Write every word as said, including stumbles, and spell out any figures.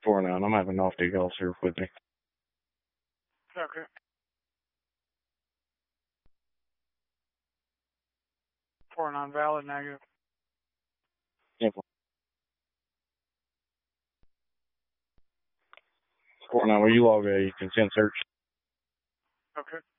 four nine. I'm having an off-duty officer with me. Okay. Four nine valid, negative. Yeah. four nine, where you log a consent search? Okay.